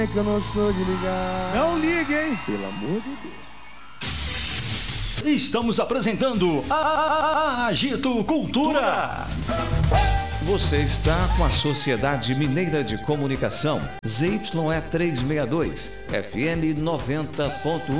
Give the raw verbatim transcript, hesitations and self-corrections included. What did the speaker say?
É que eu não sou de ligar. Não ligue, hein? Pelo amor de Deus. Estamos apresentando a Agito Cultura. Você está com a Sociedade Mineira de Comunicação, Z Y E trezentos e sessenta e dois, F M noventa ponto um.